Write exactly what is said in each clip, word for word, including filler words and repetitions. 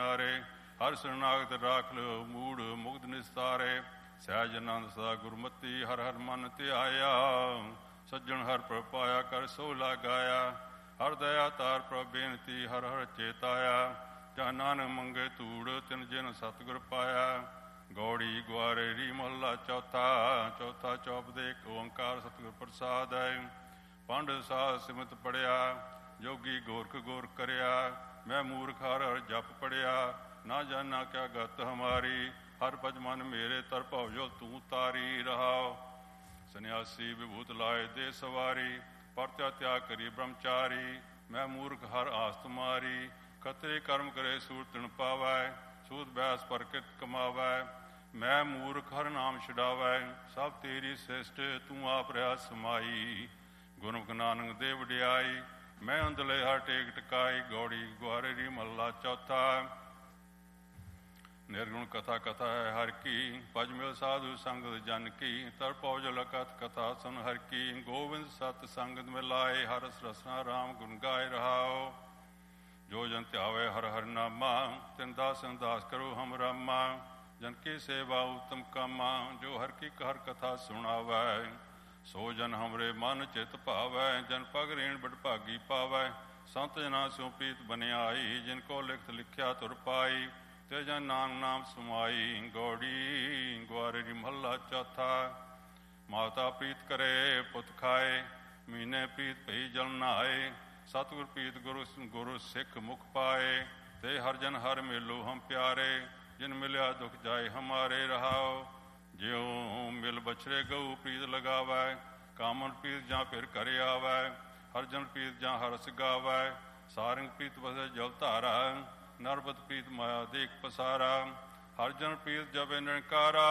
ਨਿਆਰੇ। ਹਰ ਸਰਨਾਗਤ ਰਾਖ ਲਿਓ ਮੂੜ ਮੁਗਧ ਨਿਸਤਾਰੇ। ਸਹਿਜ ਆਨੰਦ ਸਦਾ ਗੁਰਮਤੀ ਹਰ ਹਰ ਮਨ ਧਿਆਇਆ। ਸੱਜਣ ਹਰ ਪ੍ਰਭ ਪਾਇਆ ਕਰ ਸੋ ਲਾਗਾਇਆ। ਹਰ ਦਇਆ ਤਾਰ ਪ੍ਰਭ ਬੇਨਤੀ ਹਰ ਹਰ ਚੇਤਾਇਆ। ਜਾਂ ਨਾਨਕ ਮੰਗੇ ਧੂੜ ਤਿਨ ਜਿਨ ਸਤਿਗੁਰ ਪਾਇਆ। ਗੌੜੀ ਗੁਆਰੇਰੀ ਮਹੱਲਾ ਚੌਥਾ। ਚੌਥਾ ਚੌਪ ਦੇ ਇੱਕ ਓੰਕਾਰ ਸਤਿਗੁਰ ਪ੍ਰਸਾਦ ਹੈ। ਪੰਡ ਸਾਧ ਸਿਮਤ ਪੜਿਆ ਜੋਗੀ ਗੋਰਖ ਗੋਰ ਕਰਿਆ। ਮੈਂ ਮੂਰਖ ਹਰ ਹਰ ਜਪ ਪੜਿਆ ਨਾ ਜਾਨਾ ਕਿਆ ਗਤ ਹਮਾਰੀ। ਹਰ ਭਜ ਮਨ ਮੇਰੇ ਤਰ ਭਉ ਜੋ ਤੂੰ ਤਾਰੀ ਰਹਾਓ। ਸੰਨਿਆਸੀ ਵਿਭੂਤ ਲਾਏ ਦੇ ਸਵਾਰੀ ਪਰਤਿਆ ਤਿਆਗ ਕਰੀ ਬ੍ਰਹਮਚਾਰੀ। ਮੈਂ ਮੂਰਖ ਹਰ ਆਸ ਤੁਮਾਰੀ। ਖਤਰੇ ਕਰਮ ਕਰੇ ਸੂਰ ਤਿਣ ਪਾਵੈ। ਸੂਦ ਬੈਸ ਪ੍ਰਕਿਰਤ ਕਮਾਵੈ। ਮੈਂ ਮੂਰਖ ਹਰ ਨਾਮ ਛਡਾਵੈ। ਸਭ ਤੇਰੀ ਸ੍ਰਿਸ਼ਟ ਤੂੰ ਆਪ ਰਿਹਾ ਸਮਾਈ। ਗੁਰਮੁਖ ਨਾਨਕ ਦੇ ਵਡਿਆਈ ਮੈਂ ਅੰਦਲੇ ਹਰ ਟੇਕ ਟਿਕਾਈ। ਗੌੜੀ ਗੁਆਰੇਰੀ ਮਹੱਲਾ ਚੌਥਾ। ਨਿਰਗੁਣ ਕਥਾ ਕਥਾ ਹੈ ਹਰ ਕੀ। ਭਜ ਮਿਲ ਸਾਧੂ ਸੰਗਤ ਜਨ ਕੀ। ਤਰ ਪਉ ਲਖਤ ਕਥਾ ਸੁਨ ਹਰ ਕੀ। ਗੋਬਿੰਦ ਸਤ ਸੰਗਤ ਮਿਲਾਏ ਹਰ ਰਸ ਰਸਨਾ ਰਾਮ ਗੁਣ ਗਾਏ ਰਹਾਓ। ਜੋ ਜਨ ਧਿਆਵੇ ਹਰ ਹਰ ਨਾਮਾ ਤਿਨ ਦਾਸਨ ਦਾਸ ਕਰੋ ਹਮ ਰਾਮਾ। ਜਨ ਕੀ ਸੇਵਾ ਉਤਮ ਕਾਮਾ ਜੋ ਹਰ ਕੀ ਹਰ ਕਥਾ ਸੁਣਾਵੈ। ਸੋ ਜਨ ਹਮਰੇ ਮਨ ਚਿਤ ਭਾਵੈ। ਜਨ ਪਗ ਰੇਣ ਬੜ ਭਾਗੀ ਪਾਵੈ। ਸੰਤ ਜਨਾ ਸਿਉ ਪ੍ਰੀਤ ਬਨਿਆਈ। ਜਿਨ ਕੋ ਲਿਖਤ ਲਿਖਿਆ ਤੁਰ ਪਾਈ। ਤੇ ਜਨ ਨਾਮ ਨਾਮ ਸਮਾਈ। ਗੌੜੀ ਗੁਆਰੇਰੀ ਮਹੱਲਾ ਚੌਥਾ। ਮਾਤਾ ਪ੍ਰੀਤ ਕਰੇ ਪੁੱਤ ਖਾਏ। ਮੀਨੇ ਪ੍ਰੀਤ ਭਈ ਜਲ ਨਹਾਏ। ਸਤਿਗੁਰ ਪ੍ਰੀਤ ਗੁਰੂ ਗੁਰੂ ਸਿੱਖ ਮੁਖ ਪਾਏ। ਤੇ ਹਰ ਜਨ ਹਰ ਮੇਲੋ ਹਮ ਪਿਆਰੇ। ਜਿਨ ਮਿਲਿਆ ਦੁਖ ਜਾਏ ਹਮਾਰੇ ਰਹਾਓ। ਜਿਉ ਮਿਲ ਬਛੜੇ ਗਊ ਪ੍ਰੀਤ ਲਗਾਵੈ। ਕਾਮਨ ਪ੍ਰੀਤ ਜਾਂ ਫਿਰ ਘਰੇ ਆਵੈ। ਹਰ ਜਨ ਪ੍ਰੀਤ ਜਾਂ ਹਰਸ ਗਾਵੈ। ਸਾਰੰਗ ਪ੍ਰੀਤ ਵਸੈ ਜਲ ਧਾਰਾ। ਨਰਬਤ ਪ੍ਰੀਤ ਮਾਇਆ ਦੇਖ ਪਸਾਰਾ। ਹਰ ਜਨ ਪ੍ਰੀਤ ਜਪੈ ਨਿਰੰਕਾਰਾ।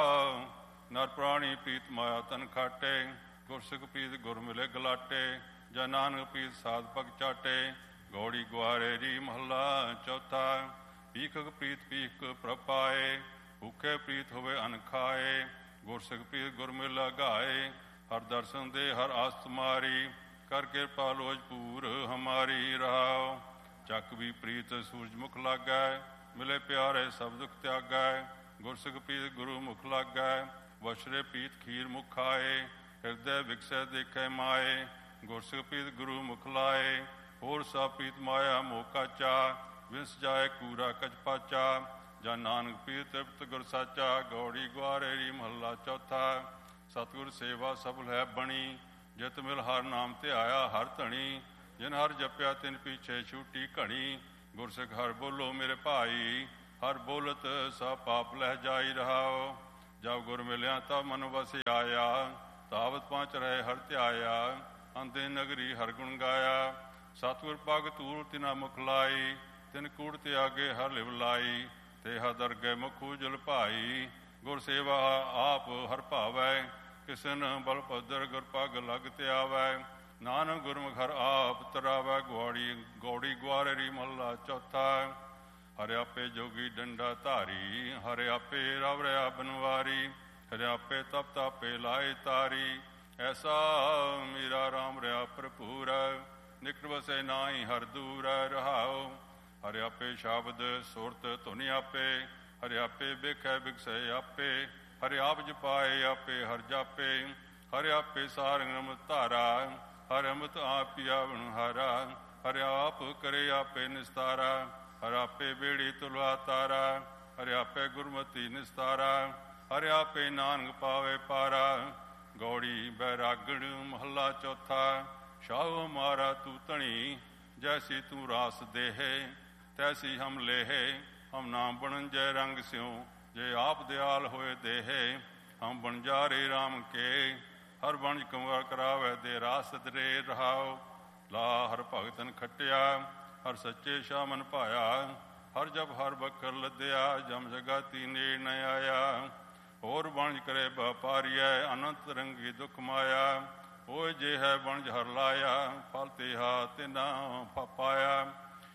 ਨਰ ਪ੍ਰਾਣੀ ਪ੍ਰੀਤ ਮਾਇਆ ਤਨ ਖਾਟੇ। ਗੁਰਸਿੱਖ ਪ੍ਰੀਤ ਗੁਰ ਮਿਲੇ ਗਲਾਟੇ। ਜਾਂ ਨਾਨਕ ਪ੍ਰੀਤ ਸਾਧ ਪਗ ਚਾਟੇ। ਗੌੜੀ ਗੁਆਰੇਰੀ ਮਹੱਲਾ ਚੌਥਾ। ਭੀਖਕ ਪ੍ਰੀਤ ਭੀਖ ਪ੍ਰਭ ਪਾਏ। ਭੁੱਖੇ ਪ੍ਰੀਤ ਹੋਵੇ ਅਨ ਖਾਏ। ਗੁਰਸਿੱਖ ਪ੍ਰੀਤ ਗੁਰ ਮਿਲ ਗਾਏ। ਹਰ ਦਰਸ਼ਨ ਦੇ ਹਰ ਆਸ ਤੁਮਾਰੀ। ਕਰ ਕਿਰਪਾ ਲੋਜ ਪੂਰ ਹਮਾਰੀ ਰਹਾਓ। ਚੱਕ ਵੀ ਪ੍ਰੀਤ ਸੂਰਜ ਮੁਖ ਲਾਗੈ। ਮਿਲੇ ਪਿਆਰੇ ਸਭ ਦੁਖ ਤਿਆਗੈ। ਗੁਰਸਿੱਖ ਪ੍ਰੀਤ ਗੁਰੂ ਮੁਖ ਲਾਗੈ। ਵਛਰੇ ਪ੍ਰੀਤ ਖੀਰ ਮੁਖ ਖਾਏ। ਹਿਰਦੈ ਵਿਕਸੈ ਦੇਖੈ ਮਾਏ। ਗੁਰਸਿੱਖ ਪ੍ਰੀਤ ਗੁਰੂ ਮੁਖ ਲਾਏ। ਹੋਰ ਸਭ ਪ੍ਰੀਤ ਮਾਇਆ ਮੋਹ ਕਾਚਾ। ਵਿਸ ਜਾਏ ਕੂੜਾ ਕਚ ਪਾਚਾ। ਜਾਂ ਨਾਨਕ ਪ੍ਰੀਤ ਤ੍ਰਿਪਤ ਗੁਰ ਸਾਚਾ। ਗੌੜੀ ਗੁਆਰੇਰੀ ਮਹੱਲਾ ਚੌਥਾ। ਸਤਿਗੁਰ ਸੇਵਾ ਸਫਲ ਹੈ ਬਣੀ। ਜਿਤ ਮਿਲ ਹਰ ਨਾਮ ਧਿਆਇਆ ਹਰ ਧਣੀ। ਜਿਨ ਹਰ ਜਪਿਆ ਤਿਨ ਪੀਛੇ ਛੂਟੀ ਘਣੀ। ਗੁਰਸਿੱਖ ਹਰ ਬੋਲੋ ਮੇਰੇ ਭਾਈ। ਹਰ ਬੋਲਤ ਸਭ ਪਾਪ ਲਹਿ ਜਾਈ ਰਹਾਓ। ਜਬ ਗੁਰ ਮਿਲਿਆ ਤਬ ਮਨ ਵਸ ਆਇਆ। ਤਾਵਤ ਪੰਚ ਰਹੇ ਹਰ ਧਿਆਇਆ। ਅੰਦੇ ਨਗਰੀ ਹਰ ਗੁਣ ਗਾਇਆ। ਸਤਿਗੁਰ ਪਗ ਧੂਲ ਤਿਨਾ ਮੁਖ ਲਾਈ। ਤਿਨ ਕੂੜ ਤਿਆਗੇ ਹਰ ਲਿਵ ਲਾਈ। ਤੇ ਹਰ ਦਰਗਹਿ ਮੁਖ ਉਜਲ ਭਾਈ। ਗੁਰ ਸੇਵਾ ਆਪ ਹਰ ਭਾਵੈ। ਕਿਸਨ ਬਲ ਭਦਰ ਗੁਰ ਪਗ ਲਗ ਧਿਆਵੈ। ਨਾਨਕ ਗੁਰਮੁਖ ਹਰ ਆਪ ਤਰਾਵੈ। ਗੁਆੜੀ ਗੌੜੀ ਗੁਆਰੇਰੀ ਮਹੱਲਾ ਚੌਥਾ। ਹਰਿ ਆਪੇ ਜੋਗੀ ਡੰਡਾ ਧਾਰੀ। ਹਰਿ ਆਪੇ ਰਵ ਰਿਆ ਬਨਵਾਰੀ। ਹਰਿ ਆਪੇ ਤਪ ਤਾਪੇ ਲਾਏ ਤਾਰੀ। ਐਸਾ ਮੇਰਾ ਰਾਮ ਰਿਆ ਭਰਪੂਰ। ਨਿਕਟ ਵਸੈ ਨਾਹੀ ਹਰ ਦੂਰ ਰਹਾਓ। ਹਰਿ ਆਪੇ ਸ਼ਬਦ ਸੁਰਤ ਧੁਨ ਆਪੇ। ਹਰਿ ਆਪੇ ਵੇਖੈ ਵਿਗਸੈ ਆਪੇ। ਹਰਿ ਆਪ ਜਪਾਏ ਆਪੇ ਹਰ ਜਾਪੇ। ਹਰਿ ਆਪੇ ਸਾਰੰਗ ਅੰਮ੍ਰਿਤ ਧਾਰਾ। ਹਰਿ ਅੰਮ੍ਰਿਤ ਆਪ ਪਿਆਵਣ ਹਾਰਾ। ਹਰਿ ਆਪ ਕਰੇ ਆਪੇ ਨਿਸਤਾਰਾ। ਹਰਿ ਆਪੇ ਬੇੜੀ ਤੁਲਵਾ ਤਾਰਾ। ਹਰਿ ਆਪੇ ਗੁਰਮਤੀ ਨਿਸਤਾਰਾ। ਹਰਿ ਆਪੇ ਨਾਨਕ ਪਾਵੇ ਪਾਰਾ। ਗੌੜੀ ਬੈਰਾਗਣ ਮਹੱਲਾ ਚੌਥਾ। ਸ਼ਾਹੋ ਮਾਰਾ ਤੂੰ ਧਣੀ। ਜੈਸੀ ਤੂੰ ਰਾਸ ਦੇਹੇ ਤੈਸੀ ਹਮ ਲੇਹੇ। ਹਮ ਨਾਮ ਬਣਜੈ ਰੰਗ ਸਿਉ। ਜੇ ਆਪ ਦਿਆਲ ਹੋਏ ਦੇਹੇ। ਹਮ ਬਣਜਾਰੇ ਰਾਮ ਕੇ। ਹਰ ਬਣਜ ਕੰਵਰ ਕਰਾਵੇ ਦੇ ਰਾਸ ਦਰੇ ਰਹਾਓ। ਲਾ ਹਰ ਭਗਤਨ ਖਟਿਆ। ਹਰ ਸੱਚੇ ਸ਼ਾਹ ਮਨ ਭਾਇਆ। ਹਰ ਜਪ ਹਰ ਬਕਰ ਲੱਦਿਆ। ਜਮ ਜਗਾਤੀ ਨੇੜ ਨ ਆਇਆ। ਹੋਰ ਬਣਜ ਕਰੇ ਵਪਾਰੀਐ। ਅਨੰਤ ਰੰਗੀ ਦੁਖ ਮਾਇਆ। ਓਏ ਜੇ ਹੈ ਬਣਜ ਹਰ ਲਾਇਆ। ਫਲ ਤੇ ਹਾ ਤਿਨਾ ਪਾਇਆ।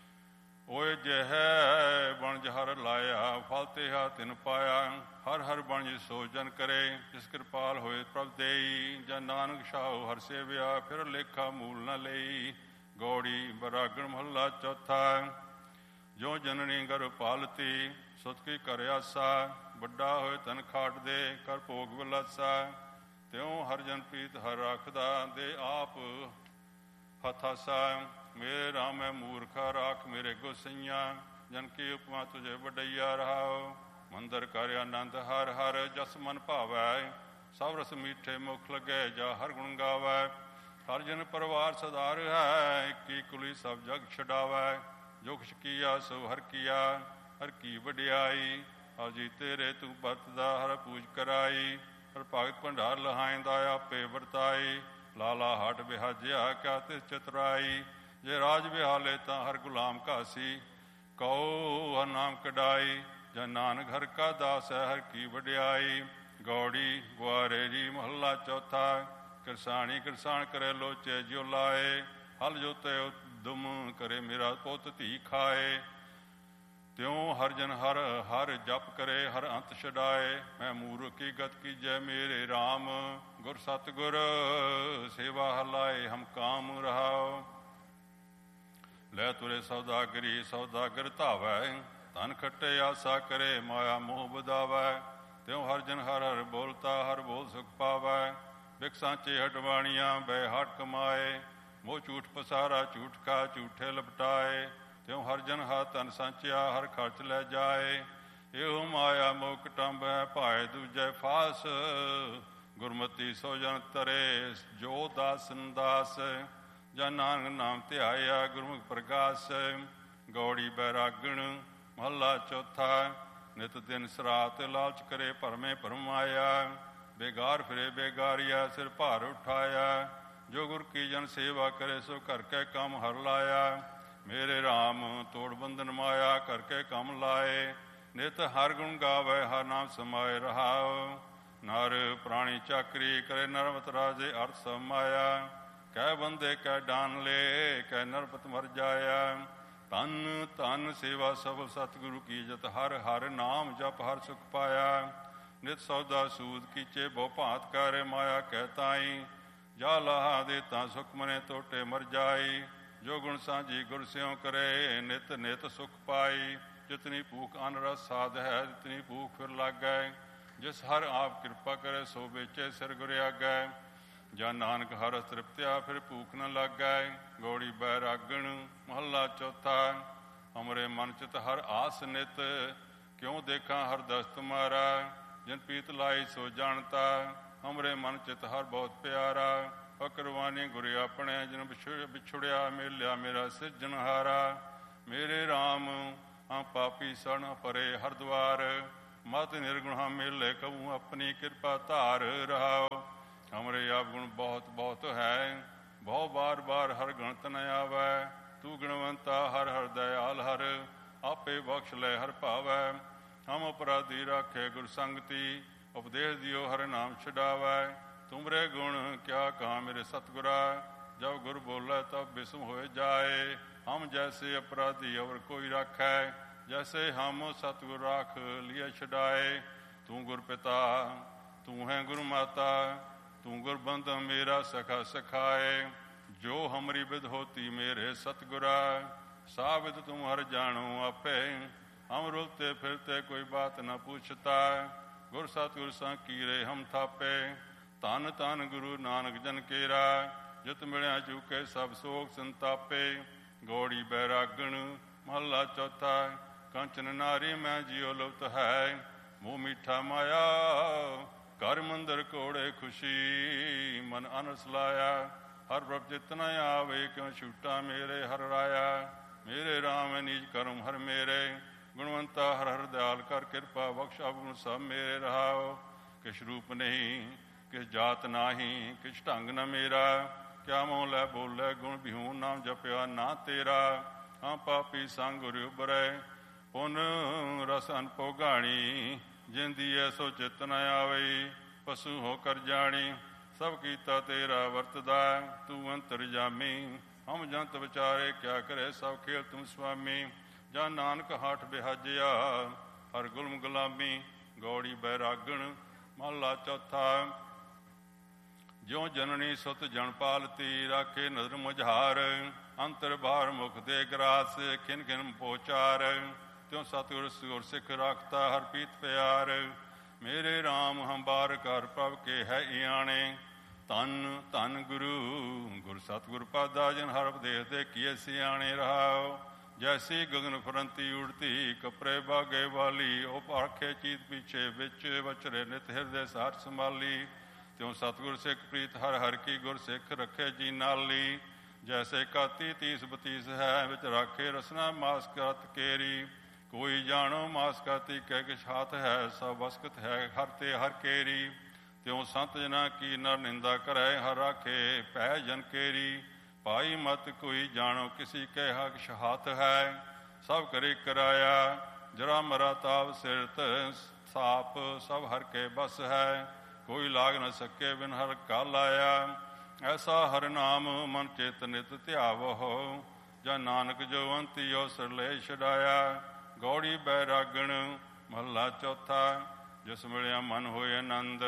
ਓਏ ਜੇ ਹੈ ਬਣਜ ਹਰ ਲਾਇਆ। ਫਲ ਤੇ ਹਾ ਤਿਨ ਪਾਇਆ। ਹਰ ਹਰ ਬਣਜ ਸੋ ਜਨ ਕਰੇ। ਜਿਸ ਕਿਰਪਾਲ ਹੋਏ ਪ੍ਰਭ ਦੇਈ। ਜਾਂ ਨਾਨਕ ਸ਼ਾਹੋ ਹਰ ਸੇਵਿਆ। ਫਿਰ ਲੇਖਾ ਮੂਲ ਨ ਲਈ। ਗੌੜੀ ਬਰਾਗਣ ਮਹੱਲਾ ਚੌਥਾ। ਜੋ ਜਨਨੀ ਗਰਭ ਪਾਲਤੀ, ਸੁਤ ਕੀ ਕਰ ਆਸਾ। ਵੱਡਾ ਹੋਏ ਤਨ ਖਾਟ ਦੇ, ਕਰ ਭੋਗ ਵਿਲਾਸਾ। ਤਿਉ ਹਰ ਜਨ ਪ੍ਰੀਤ ਹਰ ਰੱਖਦਾ, ਦੇ ਆਪ ਹਥਾਸਾ। ਮੇਰੇ ਰਾਮ ਮੈਂ ਮੂਰਖਾ, ਰਾਖ ਮੇਰੇ ਗੁਸਈਆਂ। ਜਨ ਕੀ ਉਪਮਾ ਤੁਝੇ ਵਡਈਆ ਰਹਾਉ। ਮੰਦਰ ਕਰ ਆਨੰਦ ਹਰ ਹਰ, ਜਸ ਮਨ ਭਾਵੈ। ਸਭ ਰਸ ਮੀਠੇ ਮੁਖ ਲੱਗੇ, ਜਾ ਹਰ ਗੁਣ ਗਾਵੈ। ਹਰ ਜਨ ਪਰਿਵਾਰ ਸਦਾ ਰਹਿ, ਇੱਕੀ ਕੁਲੀ ਸਭ ਜਗ ਛਡਾਵੈ। ਜੋ ਕੁਛ ਕੀਆ ਸੋ ਹਰ ਕੀਆ, ਹਰ ਕੀ ਵਡਿਆਈ। ਹਰ ਜੀ ਤੇਰੇ ਤੂੰ ਵਰਤਦਾ, ਹਰ ਪੂਜ ਕਰਾਈ। ਹਰ ਭਗਤ ਭੰਡਾਰ ਲਹਾਇਂਦਾ, ਆਪੇ ਵਰਤਾਈ। ਲਾਲਾ ਹਟ ਬਿਹਾਜਿਆ, ਕਿਆ ਤਿਸ ਚਤੁਰਾਈ। ਜੇ ਰਾਜ ਵਿਹਾਲੇ ਤਾਂ ਹਰ ਗੁਲਾਮ ਘਾਸੀ, ਕਹੋ ਹਰ ਨਾਮ ਕਢਾਈ। ਜਨ ਨਾਨਕ ਹਰ ਕਾ ਦਾਸ ਹੈ, ਹਰ ਕੀ ਵਡਿਆਈ। ਗੌੜੀ ਗੁਆਰੇ ਜੀ ਮਹੱਲਾ ਚੌਥਾ। ਕਿਰਸਾਣੀ ਕਿਰਸਾਨ ਕਰੇ ਲੋਚੇ ਜਿਉ ਲਾਏ। ਹਲ ਜੋਤੇ ਦੁਮ ਕਰੇ ਮੇਰਾ ਪੁੱਤ ਧੀ ਖਾਏ। ਤਿਉ ਹਰ ਜਨ ਹਰ ਹਰ ਜਪ ਕਰੇ, ਹਰ ਅੰਤ ਛਡਾਏ। ਮੈਂ ਮੂਰਖ ਕੀ ਗਤ ਕੀਜੈ ਮੇਰੇ ਰਾਮ, ਗੁਰ ਸਤਿਗੁਰ ਸੇਵਾ ਹਲਾਏ ਹਮ ਕਾਮ ਰਹਾਉ। ਲੈ ਤੁਰੇ ਸੌਦਾਗਰੀ ਸੌਦਾਗਰ ਧਾਵੈ, ਧਨ ਖੱਟੇ ਆਸਾ ਕਰੇ ਮਾਇਆ ਮੋਹ ਵਧਾਵੈ। ਤਿਉ ਹਰ ਜਨ ਹਰ ਹਰ ਬੋਲਤਾ, ਹਰ ਬੋਲ ਸੁਖ ਪਾਵੈ। ਬਿਕ ਸਾਂਚੇ ਹਟਵਾਣੀਆਂ ਬੈ ਹਟ ਕਮਾਏ। ਮੋਹ ਝੂਠ ਪਸਾਰਾ ਝੂਠ ਖਾ ਝੂਠੇ ਲਪਟਾਏ। ਤਿਉ ਹਰ ਜਨ ਹਾ ਧਨ ਸਾਂਚਿਆ, ਹਰ ਖਰਚ ਲੈ ਜਾਏ। ਇਹੋ ਮਾਇਆ ਮੋਹ ਕਟੰਬੈ, ਭਾਏ ਦੂਜੈ ਫਾਸ। ਗੁਰਮਤੀ ਸੋ ਜਨ ਤਰੇ, ਜੋ ਦਾਸਨ ਦਾਸ। ਜਨ ਨਾਨਕ ਨਾਮ ਧਿਆਇਆ, ਗੁਰਮੁਖ ਪ੍ਰਗਾਸ। ਗੌੜੀ ਬੈਰਾਗਣ ਮਹੱਲਾ ਚੌਥਾ। ਨਿਤ ਦਿਨ ਸਰਾਤ ਲਾਲਚ ਕਰੇ, ਭਰਮੇ ਭਰਮ ਆਇਆ। ਬੇਗਾਰ ਫਿਰੇ ਬੇਗਾਰੀਆ, ਸਿਰ ਭਾਰ ਉਠਾਇਆ। ਜੋ ਗੁਰ ਕੀ ਜਨ ਸੇਵਾ ਕਰੇ, ਸੋ ਘਰ ਕੇ ਕੰਮ ਹਰ ਲਾਇਆ। ਮੇਰੇ ਰਾਮ ਤੋੜ ਬੰਧਨ ਮਾਇਆ, ਕਰਕੇ ਕੰਮ ਲਾਏ। ਨਿਤ ਹਰ ਗੁਣ ਗਾਵੇ, ਹਰ ਨਾਮ ਸਮਾਏ ਰਹਾਉ। ਨਰ ਪ੍ਰਾਣੀ ਚਾਕਰੀ ਕਰੇ, ਨਰਵਤ ਰਾਜੇ ਅਰਥ ਸਮਾਇਆ। ਕਹਿ ਬੰਦੇ ਕਹਿ ਡਾਨ ਲੈ, ਕਹਿ ਨਰਪਤ ਮਰ ਜਾਇਆ। ਧਨ ਧਨ ਸੇਵਾ ਸਫਲ ਸਤਿਗੁਰੂ ਕੀ ਜਤ, ਹਰ ਹਰ ਨਾਮ ਜਪ ਹਰ ਸੁਖ ਪਾਇਆ। ਨਿਤ ਸੌਦਾ ਸੂਦ ਕੀਚੇ, ਬਹੁ ਭਾਂਤ ਕਰ ਮਾਇਆ ਕਹਿ ਤਾਈ। ਜਾ ਲਾਹਾ ਦੇ ਤਾਂ ਸੁਖ ਮਨੇ, ਟੋਟੇ ਮਰ ਜਾਈ। ਜੋ ਗੁਣ ਸਾਂਝੀ ਗੁਰ ਸਿਉ ਕਰੇ, ਨਿਤ ਨਿਤ ਸੁਖ ਪਾਈ। ਜਿਤਨੀ ਭੂਖ ਅਨ ਰਸ ਸਾਧ ਹੈ, ਜਿਤਨੀ ਭੂਖ ਫਿਰ ਲਾਗੈ। ਜਿਸ ਹਰ ਆਪ ਕਿਰਪਾ ਕਰੇ, ਸੋ ਵੇਚੇ ਸਿਰ ਗੁਰ ਆਗੈ। ਜਾਂ ਨਾਨਕ ਹਰ ਤ੍ਰਿਪਤਿਆ, ਫਿਰ ਭੂਖ ਨ ਲਾਗੈ। ਗੌੜੀ ਬੈਰਾਗਣ ਮਹੱਲਾ ਚੌਥਾ। ਹਮਰੇ ਮਨ ਚਿਤ ਹਰ ਆਸ ਨਿਤ, ਕਿਉਂ ਦੇਖਾਂ ਹਰ ਦਸ ਤੁਮਾਰਾ। ਜਿਨ ਪੀਤ ਲਾਈ ਸੋ ਜਾਣਤਾ, ਹਮਰੇ ਮਨ ਚਿਤ ਹਰ ਬਹੁਤ ਪਿਆਰਾ। ਫਕਰਵਾਨੀ ਗੁਰ ਆਪਣੇ, ਜਿਨ ਵਿਛੁੜਿਆ ਮੇਲਿਆ ਮੇਰਾ ਸਿਰਜਣਹਾਰਾ। ਮੇਰੇ ਰਾਮ ਹਾਂ ਪਾਪੀ ਸਣ ਪਰੇ ਹਰ ਦੁਆਰ। ਮਤ ਨਿਰਗੁਣ ਹਾਂ ਮੇਲੇ, ਕਹੂੰ ਆਪਣੀ ਕਿਰਪਾ ਧਾਰ ਰਹਾਉ। ਹਮਰੇ ਆਪ ਗੁਣ ਬਹੁਤ ਬਹੁਤ ਹੈ, ਬਹੁ ਬਾਰ ਬਾਰ ਹਰ ਗਣਤ ਨ ਆਵੈ। ਤੂੰ ਗੁਣਵੰਤਾ ਹਰ ਹਰ ਦਇਆਲ ਹਰ, ਆਪੇ ਬਖਸ਼ ਲੈ ਹਰ ਭਾਵੈ। ਹਮ ਅਪਰਾਧੀ ਰਾਖੇ ਗੁਰ ਸੰਗਤੀ, ਉਪਦੇਸ਼ ਦਿਓ ਹਰ ਨਾਮ ਛਡਾਵੈ। ਤੁਮਰੇ ਗੁਣ ਕਿਆ ਕਹਾਂ ਮੇਰੇ ਸਤਿਗੁਰਾ, ਜਬ ਗੁਰ ਬੋਲੇ ਤਬ ਬਿਸਮ ਹੋਏ ਜਾਏ। ਹਮ ਜੈਸੇ ਅਪਰਾਧੀ ਔਰ ਕੋਈ ਰਾਖੈ, ਜੈਸੇ ਹਮ ਸਤਿਗੁਰ ਰਾਖ ਲਿਏ ਛਡਾਏ। ਤੂੰ ਗੁਰ ਪਿਤਾ ਤੂੰ ਹੈ ਗੁਰ ਮਾਤਾ, ਤੂੰ ਗੁਰ ਬੰਧ ਮੇਰਾ ਸਖਾ ਸਖਾਏ। ਜੋ ਹਮਰੀ ਵਿਦ ਹੋਤੀ ਮੇਰੇ ਸਤਿਗੁਰਾ, ਸਾਬਿਦ ਤੁਮ ਹਰ ਜਾਣੋ ਆਪੇ। ਹਮ ਰੁਲਤੇ ਫਿਰਤੇ ਕੋਈ ਬਾਤ ਨ ਪੁੱਛਤਾ, ਗੁਰ ਸਤਿਗੁਰ ਸਾਂ ਕੀਰੇ ਹਮ ਥਾਪੇ। ਧੰਨ ਧੰਨ ਗੁਰੂ ਨਾਨਕ ਜਨ ਕੇਰਾ, ਜਿਤ ਮਿਲਿਆ ਚੁਕੇ ਸਭ ਸੋਗ ਸੰਤਾਪੇ। ਗੌੜੀ ਬੈਰਾਗਣ ਮਹੱਲਾ ਚੌਥਾ। ਕੰਚਨ ਨਾਰੀ ਮੈਂ ਜਿਉ ਲੁਪਤ ਹੈ, ਮੂੰਹ ਮਿੱਠਾ ਮਾਇਆ ਘਰ ਮੰਦਰ ਕੋੜੇ ਖੁਸ਼ੀ। ਮਨ ਅਨਸ ਲਾਇਆ ਹਰ ਪ੍ਰਭ ਚਿਤ ਨ ਆਵੇ, ਕਿਉਂ ਛੂਟਾ ਮੇਰੇ ਹਰ ਰਾਇਆ। ਮੇਰੇ ਰਾਮ ਨੀਜ ਕਰਮ ਹਰ ਮੇਰੇ, ਗੁਣਵੰਤਾ ਹਰ ਹਰ ਦਿਆਲ ਕਰ ਕਿਰਪਾ ਬਖਸ਼। ਅਵਗੁਣ ਸਭ ਮੇਰੇ ਰਹਾਓ, ਕਿਛ ਰੂਪ ਨਹੀਂ ਕਿਛ ਜਾਤ ਨਾਹੀ, ਕਿਛ ਢੰਗ ਨ ਮੇਰਾ। ਕਿਆ ਮੋਹ ਲੈ ਬੋਲੇ ਗੁਣ ਬਿਹੂਨ, ਨਾਮ ਜਪਿਆ ਨਾ ਤੇਰਾ। ਹਾਂ ਪਾਪੀ ਸੰਗ ਗੁਰ ਉਬਰੈ, ਪੁਨ ਰਸ ਅਨਭੋਗਾਣੀ। ਜਿੰਦੀਐ ਸੋ ਚਿਤ ਨ ਆਵਈ, ਪਸ਼ੂ ਹੋ ਕਰ ਜਾਣੀ। ਸਭ ਕੀਤਾ ਤੇਰਾ ਵਰਤਦਾ, ਤੂੰ ਅੰਤਰਜਾਮੀ। ਹਮ ਜੰਤ ਵਿਚਾਰੇ ਕਿਆ ਕਰੇ, ਸਭ ਖੇਲ ਤੁਮ ਸੁਆਮੀ। ਜਾਂ ਨਾਨਕ ਹਾਠ ਬਿਹਾਜਿਆ, ਹਰ ਗੁਲਮ ਗੁਲਾਮੀ। ਗੌੜੀ ਬੈਰਾਗਣ ਮਹੱਲਾ ਚੌਥਾ। ਜਿਉ ਜਨਨੀ ਸੁਤ ਜਨ ਪਾਲਤੀ, ਰਾਖੇ ਨਦਰ ਮੁਝਾਰ। ਅੰਤਰ ਬਾਹਰ ਮੁਖ ਦੇ ਗਰਾਸ ਖਿਨ ਖਿਨ ਪੋਚਾਰ ਤਿਉ ਸਤਿਗੁਰ ਗੁਰ ਸਿੱਖ ਰੱਖਤਾ ਹਰ ਪੀਤ ਪਿਆਰ ਮੇਰੇ ਰਾਮ ਹੰਬਾਰ ਕਰ ਪ੍ਰਭ ਕੇ ਹੈ ਇਆਣੇ ਧੰਨ ਧੰਨ ਗੁਰੂ ਗੁਰ ਸਤਿਗੁਰ ਪਾਦਾ ਜਨ ਹਰ ਉਪਦੇਸ਼ ਦੇ ਕੀਏ ਸਿਆਣੇ ਰਹਾਓ ਜੈਸੀ ਗਗਨ ਫਰੰਤੀ ਉੜਤੀ ਕਪਰੇ ਬਾਗੇ ਵਾਲੀ ਉਹ ਪਾਖੇ ਚੀਤ ਪਿੱਛੇ ਵਿੱਚ ਵਚਰੇ ਨਿਤ ਹਿਰਦੇ ਸਾਰ ਸੰਭਾਲੀ ਤਿਉ ਸਤਿਗੁਰ ਸਿੱਖ ਪ੍ਰੀਤ ਹਰ ਹਰ ਕੀ ਗੁਰ ਸਿੱਖ ਰੱਖੇ ਜੀ ਨਾਲੀ ਜੈਸੇ ਕਾਤੀ ਤੀਸ ਬਤੀਸ ਹੈ ਵਿੱਚ ਰਾਖੇ ਰਸਨਾ ਮਾਸ ਕਰਤ ਕੇਰੀ ਕੋਈ ਜਾਣੋ ਮਾਸ ਕਾਤੀ ਕਹਿ ਕਿਛ ਹਾਥ ਹੈ ਸਭ ਵਸਕਤ ਹੈ ਹਰ ਤੇ ਹਰ ਕੇਰੀ ਤਿਉ ਸੰਤ ਜਨਾ ਕੀ ਨਰ ਨਿੰਦਾ ਕਰੈ ਹਰ ਰਾਖੇ ਭੈ ਜਨ ਕੇਰੀ ਭਾਈ ਮਤ ਕੋਈ ਜਾਣੋ ਕਿਸੀ ਕਹਿ ਕਿਛ ਹਾਥ ਹੈ ਸਭ ਕਰੇ ਕਰਾਇਆ ਜਰਾ ਮਰਾ ਤਾਪ ਸਿਰਤ ਸਾਪ ਸਭ ਹਰ ਕੇ ਬਸ ਹੈ ਕੋਈ ਲਾਗ ਨ ਸਕੇ ਬਿਨ ਹਰ ਕਾ ਲਾਇਆ ਐਸਾ ਹਰ ਨਾਮ ਮਨ ਚਿਤ ਨਿਤ ਧਿਆਵਹੁ ਜਾਂ ਨਾਨਕ ਜੋ ਅੰਤਿਓ ਸਰਲੇ ਛਡਾਇਆ ਗੌੜੀ ਬੈਰਾਗਣ ਮਹੱਲਾ ਚੌਥਾ ਜਿਸ ਮਿਲਿਆ ਮਨ ਹੋਏ ਆਨੰਦ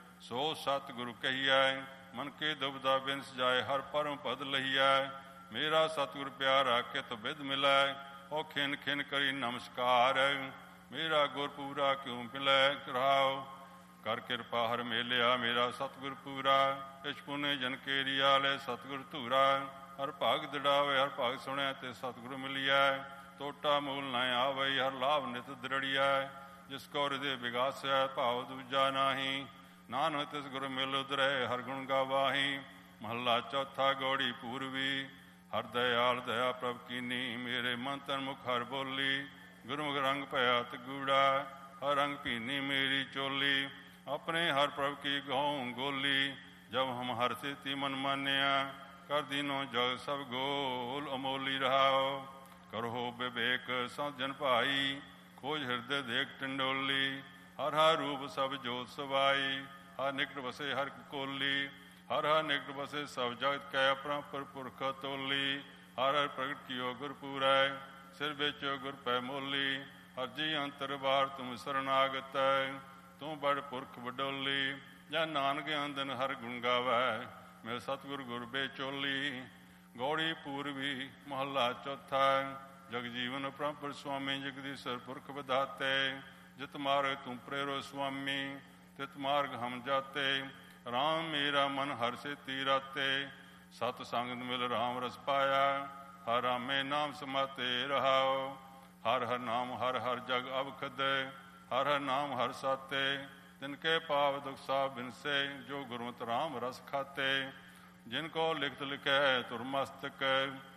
ਸੋ ਸਤਿਗੁਰੂ ਕਹੀਐ ਮਨ ਕੇ ਦੁਬਦਾ ਬਿਨ ਸਜਾਏ ਹਰ ਪਰਮ ਪਦ ਲਹੀਐ ਮੇਰਾ ਸਤਿਗੁਰ ਪਿਆਰਾ ਕਿਤ ਬਿਦ ਮਿਲੈ ਉਹ ਖਿਨ ਖਿਨ ਕਰੀ ਨਮਸਕਾਰ ਮੇਰਾ ਗੁਰ ਪੂਰਾ ਕਿਉ ਮਿਲੈ ਕਰਾਓ ਕਰ ਕਿਰਪਾ ਹਰ ਮੇਲਿਆ ਮੇਰਾ ਸਤਿਗੁਰ ਪੂਰਾ ਇਛ ਪੁਨੇ ਜਨ ਕੇਰੀ ਆਲੇ ਸਤਿਗੁਰ ਧੂਰਾ ਹਰ ਭਾਗ ਦੜਾਵੇ ਹਰ ਭਾਗ ਸੁਣਿਆ ਤੇ ਸਤਿਗੁਰ ਮਿਲਿਆ ਟੋਟਾ ਮੂਲ ਨਾ ਆਵਈ ਹਰ ਲਾਭ ਨਿਤ ਦ੍ਰਿੜੀਐ ਜਿਸ ਕੋ ਹਿਰਦੇ ਵਿਗਾਸੈ ਭਾਵ ਦੂਜਾ ਨਾਹੀ ਨਾਨਕ ਤਿਸ ਗੁਰ ਮਿਲ ਉਦਰੈ ਹਰ ਗੁਣ ਗਾਵਾਹੀ ਮਹੱਲਾ ਚੌਥਾ ਗੌੜੀ ਪੂਰਵੀ ਹਰ ਦਇਆਲ ਦਇਆ ਪ੍ਰਭ ਕੀਨੀ ਮੇਰੇ ਮਨ ਤਨ ਮੁਖ ਹਰ ਬੋਲੀ ਗੁਰਮੁਖ ਰੰਗ ਭਇਆ ਤਗੂੜਾ ਹਰ ਰੰਗ ਭੀਨੀ ਮੇਰੀ ਚੋਲੀ ਆਪਣੇ ਹਰ ਪ੍ਰਭ ਕੀ ਗਉ ਗੋਲੀ ਜਬ ਹਮ ਹਰ ਸੇਤੀ ਮਨ ਮਾਨਿਆ ਕਰ ਦੀਨੋ ਜਗ ਸਭ ਗੋਲ ਅਮੋਲੀ ਰਹਾਓ ਕਰੋ ਵਿਵੇਕ ਸਜਨ ਭਾਈ ਖੋਜ ਹਿਰਦੇ ਦੇਖ ਟੰਡੋਲੀ ਹਰ ਹਰ ਰੂਪ ਸਭ ਜੋਤ ਸਵਾਈ ਹਰ ਨਿਕਟ ਵਸੇ ਹਰ ਕੋਲੀ ਹਰ ਹਰ ਨਿਕਟ ਵਸੇ ਸਭ ਜਗਤ ਕੈ ਆਪਣਾ ਪਰ ਪੁਰਖ ਤੋਲੀ ਹਰ ਹਰ ਪ੍ਰਗਟ ਕੀਓ ਗੁਰ ਪੂਰੈ ਸਿਰ ਵਿੱਚ ਗੁਰ ਪੈ ਮੋਲੀ ਹਰ ਜੀ ਅੰਤਰ ਬਾਰ ਤੁਮ ਸਰਨਾਗਤ ਤੂੰ ਬੜ ਪੁਰਖ ਵਡੋਲੀ ਜਾਂ ਨਾਨਕ ਅੰਦਨ ਹਰ ਗੁਣ ਗਾਵੈ ਮੇਰੇ ਸਤਿਗੁਰ ਗੁਰ ਬੇਚੋਲੀ ਗੌੜੀ ਪੂਰਵੀ ਮਹੱਲਾ ਚੌਥਾ ਜਗ ਜੀਵਨ ਪ੍ਰਭੁ ਸੁਆਮੀ ਜਗਦੀਸ਼ਰ ਪੁਰਖ ਵਿਧਾਤੇ ਜਿਤ ਮਾਰਗ ਤੂੰ ਪ੍ਰੇਰੋ ਸੁਆਮੀ ਤਿਤ ਮਾਰਗ ਹਮ ਜਾਤੇ ਰਾਮ ਮੇਰਾ ਮਨ ਹਰ ਸੇ ਤੀਰਾਤੇ ਸਤ ਸੰਗਤ ਮਿਲ ਰਾਮ ਰਸ ਪਾਇਆ ਹਰ ਰਾਮੇ ਨਾਮ ਸਮਾਤੇ ਰਹਾਓ ਹਰ ਹਰ ਨਾਮ ਹਰ ਹਰ ਜਗ ਅਵਖਦ ਹਰ ਹਰ ਨਾਮ ਹਰ ਸਾਤੇ ਤਿਨ ਕੇ ਪਾਵ ਦੁਖ ਸਾਬ ਬਿਨਸੇ ਜੋ ਗੁਰਮਤਿ ਰਾਮ ਰਸ ਖਾਤੇ ਜਿਨ ਕੋ ਲਿਖਤ ਲਿਖੈ ਤੁਰ ਮਸਤਕ